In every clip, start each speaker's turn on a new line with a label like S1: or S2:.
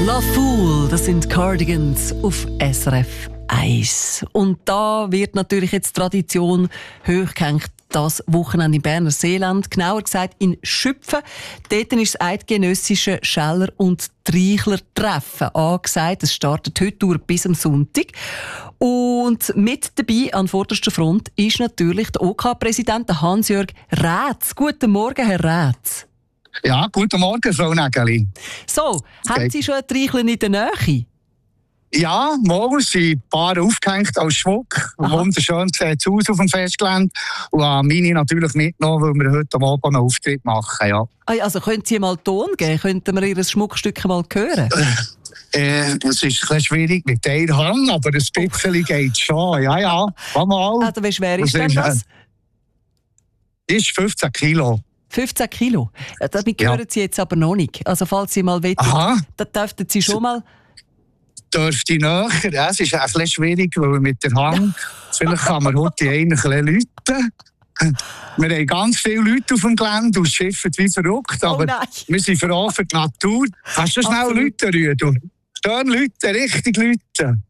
S1: La Fool, das sind Cardigans auf SRF 1. Und da wird natürlich jetzt Tradition hochgehängt. Das Wochenende im Berner Seeland, genauer gesagt in Schüpfen. Dort ist das eidgenössische Scheller- und Treichler-Treffen angesagt. Es startet heute durch bis am Sonntag. Und mit dabei an vorderster Front ist natürlich der OK-Präsident Hans-Jörg Rätz. Guten Morgen, Herr Rätz.
S2: Ja, guten Morgen, Frau Nägeli.
S1: So, haben Sie schon ein Treicheln in der Nähe?
S2: Ja, morgen sind ein paar aufgehängt als Schmuck. Wunderschön sieht es aus auf dem Festgelände. Und meine natürlich mitgenommen, weil wir heute Abend einen Auftritt machen. Ja.
S1: Also können Sie mal Ton geben? Könnten wir Ihr Schmuckstück mal hören?
S2: Es ist ein bisschen schwierig mit der Hand, aber ein bisschen geht schon. Ja, mal.
S1: Also wie schwer ist denn das?
S2: Ist 15 Kilo.
S1: 15 Kilo? Damit hören Sie jetzt aber noch nicht. Also falls Sie mal wollen, dann dürften Sie schon mal...
S2: Dürfte näher. Ja, es ist ein bisschen schwierig, weil mit der Hand, vielleicht kann man heute einen ein bisschen läuten. Wir haben ganz viele Leute auf dem Gelände und schiffen wie verrückt, aber wir sind froh für die Natur. Kannst du schnell läuten, Rüdu? Schön läuten, richtig läuten.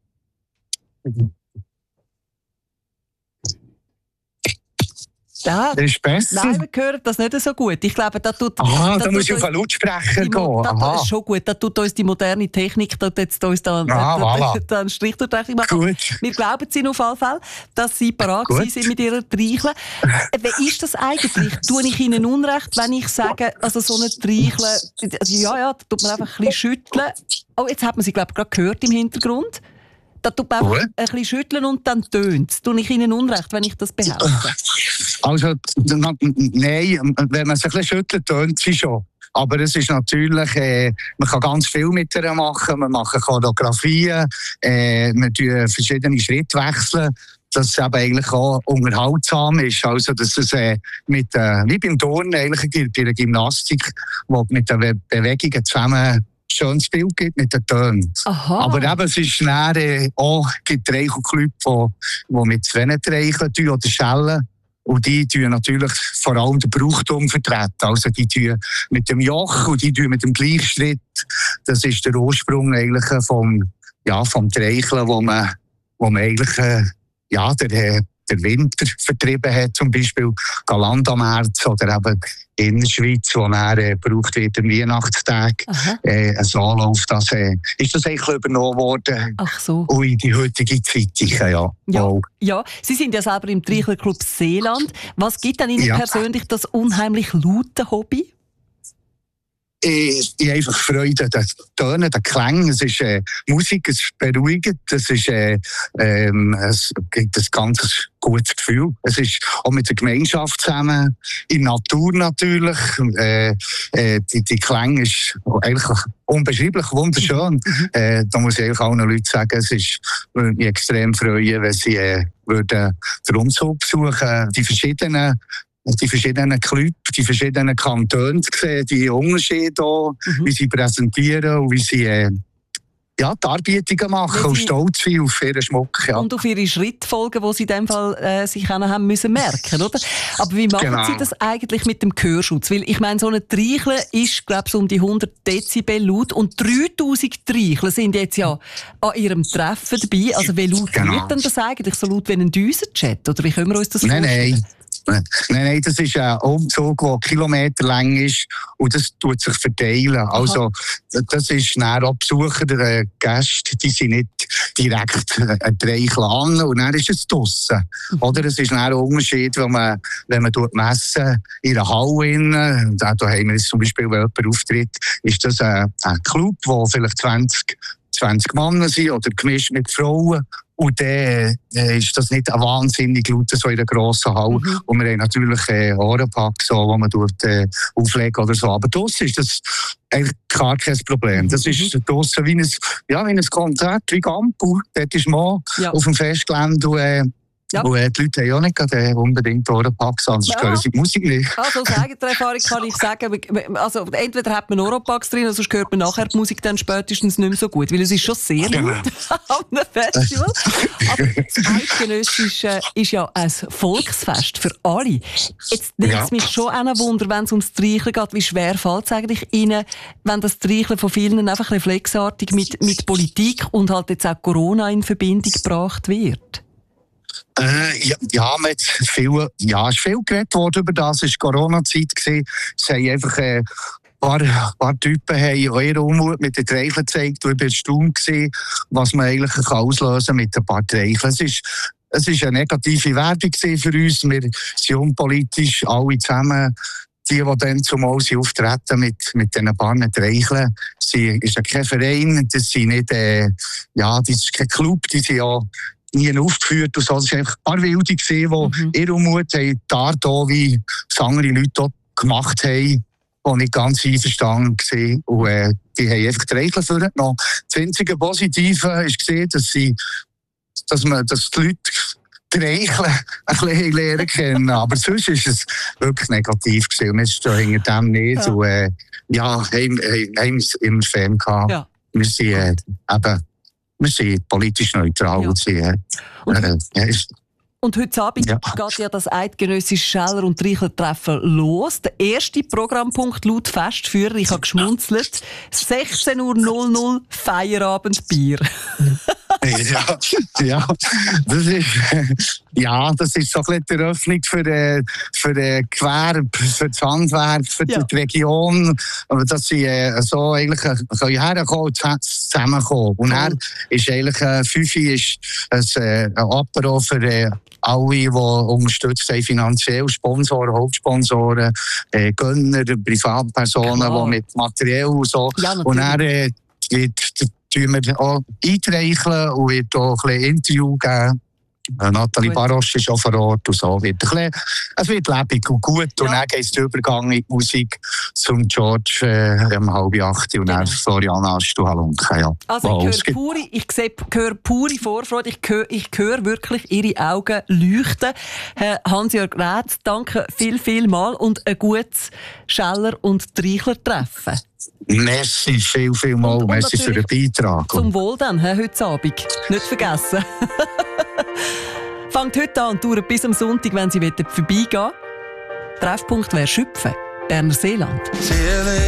S1: Ja,
S2: das ist besser.
S1: Nein, wir hören das nicht so gut. Ich glaube, da tut...
S2: da muss ich auf einen Lautsprecher gehen.
S1: Das ist schon gut. Da tut uns die moderne Technik jetzt uns da einen Strich durch die Rechnung machen.
S2: Gut.
S1: Wir glauben Ihnen auf jeden Fall, dass Sie parat sind mit Ihrer Treichle. Wie ist das eigentlich? Tue ich Ihnen Unrecht, wenn ich sage, also so eine Treichle... da tut man einfach ein bisschen schütteln. Oh, jetzt hat man sie, glaube ich, gerade gehört im Hintergrund. Da tut man einfach ein bisschen schütteln und dann tönt es. Tue ich Ihnen Unrecht, wenn ich das behaupte?
S2: Also, nein, wenn man sich ein bisschen schüttelt, tönt sie schon. Aber es ist natürlich, man kann ganz viel mit ihr machen. Wir machen Choreografien, wir tun verschiedene Schritte wechseln, dass es eben eigentlich auch unterhaltsam ist. Also, dass es wie beim Turnen eigentlich bei der Gymnastik, wo mit den Bewegungen zusammen schönes Bild gibt mit den Tönen. Aber eben, es ist auch Treichelclubs, die mit Zwennen treicheln oder schellen. Und die tun natürlich vor allem den Brauchtum vertreten. Also die tun mit dem Joch und die tun mit dem Gleichschritt. Das ist der Ursprung eigentlich vom Treicheln, wo man eigentlich der Winter vertrieben hat, zum Beispiel Galant am März oder eben in der Schweiz, wo dann gebraucht wird am Weihnachtstag. So läuft das. Ist das eigentlich übernommen worden?
S1: Ach so.
S2: Und in die heutige Zeit,
S1: ja. Sie sind ja selber im Treichlerclub Seeland. Was gibt denn Ihnen persönlich das unheimlich laute Hobby?
S2: Ich habe einfach Freude, das Tönen, der Klang, es ist Musik, es ist beruhigend, es gibt ein ganz gutes Gefühl. Es ist auch mit der Gemeinschaft zusammen, in der Natur natürlich. Die Klang ist eigentlich unbeschreiblich wunderschön. Da muss ich eigentlich allen Leuten sagen, würde mich extrem freuen, wenn sie den Umzug besuchen, die verschiedenen Clubs, die verschiedenen Kantone zu sehen, die Unterschiede hier, wie sie präsentieren und wie sie die Arbeitungen machen und stolz sind auf ihren Schmuck. Ja.
S1: Und auf ihre Schrittfolgen, die sie in dem Fall sich auch haben müssen merken, oder? Aber wie machen Sie das eigentlich mit dem Gehörschutz? Weil ich meine, so eine Treichle ist, glaube ich, so um die 100 Dezibel laut und 3000 Treichle sind jetzt ja an Ihrem Treffen dabei. Also wie laut wird denn das eigentlich? So laut wie ein Düsenjet? Oder wie können wir uns das vorstellen?
S2: Nein, das ist ein Umzug, der kilometerlang ist und das tut sich verteilen. Also, das ist dann auch Besucher der Gäste, die sind nicht direkt ein Treicheln an und dann ist es draussen. Oder es ist dann ein Unterschied, wenn man messen in einer Halle, da haben wir jetzt zum Beispiel, wenn jemand auftritt, ist das ein Club, wo vielleicht 20 Männer sind oder gemischt mit Frauen. Und dann ist das nicht ein wahnsinnig laut, so in einer grossen Halle. Und wir haben natürlich Ohrenpack, so, die man auflegen oder so. Aber draussen ist das eigentlich gar kein Problem. Das ist draussen wie ein Konzert, wie Gampel. Dort ist man auf dem Festgelände.
S1: Ja.
S2: Und die Leute haben auch nicht gerade unbedingt Oropax, sonst hören sie die Musik nicht.
S1: Also aus eigener Erfahrung kann ich sagen, also entweder hat man Oropax drin, oder sonst hört man nachher die Musik dann spätestens nicht mehr so gut, weil es ist schon sehr laut an einem Festival. Aber das Eidgenössische ist ja ein Volksfest für alle. Jetzt nimmt es mich schon auch ein Wunder, wenn es ums Streicheln geht, wie schwer fällt es eigentlich Ihnen, wenn das Streicheln von vielen einfach reflexartig mit Politik und halt jetzt auch Corona in Verbindung gebracht wird?
S2: Man hat es ist viel geredet worden über das. Es war Corona-Zeit. Es haben einfach ein paar Typen haben eher Unmut mit den Treicheln gezeigt. Und ich war erstaunt, was man eigentlich auslösen kann mit ein paar Treicheln. Es war eine negative Werbung für uns. Wir sind unpolitisch, alle zusammen. Die dann zumal auftreten mit diesen paar Treicheln. Es ist ja kein Verein, das sind nicht, das ist kein Club, die sind ja nie aufgeführt und so. Es waren einfach ein paar Wilde, die ihre Unmut haben, die Art auch, wie es andere Leute auch gemacht haben, die nicht ganz einverstanden waren. Und die haben einfach die Regeln vorgenommen. Das einzige Positive war, dass die Leute die Regeln ein bisschen lernen können. Aber sonst war es wirklich negativ gewesen. Wir stehen hinter dem nicht. Ja. Und haben es immer Fan gehabt. Ja. Wir sind politisch neutral. Ja.
S1: Und heute Abend geht ja das eidgenössische Scheller- und Treicheltreffen los. Der erste Programmpunkt laut Festführer, ich habe geschmunzelt, 16:00 Uhr Feierabendbier.
S2: Das ist so ein bisschen die Eröffnung für Gewerbe, für das Handwerk, für die Region. Aber dass sie so eigentlich herkommen und zusammenkommen. Und dann ist eigentlich 5 Uhr ein Apero für alle, die unterstützt haben, finanziell, Sponsoren, Hauptsponsoren, Gönner, Privatpersonen, die mit materiell und so. Ja, und dann tun wir auch eintreicheln und wird auch ein bisschen Interview geben. Nathalie Barosch ist auch vor Ort und so. Es wird lebendig und gut. Ja. Und dann geht es den Übergang in die Musik zum George um 7:30 und dann Florian Astu-Halunke. Ja.
S1: Also ich höre pure Vorfreude. Ich höre wirklich Ihre Augen leuchten. Hans-Jörg Rätz, danke viel mal und ein gutes Scheller- und Treichler-Treffen.
S2: Merci, viel mal. Merci für den Beitrag.
S1: Zum Wohl dann, heute Abend. Nicht vergessen. Fangt heute an und dauert bis am Sonntag, wenn Sie vorbeigehen wollen. Treffpunkt wäre Schüpfen, Berner Seeland.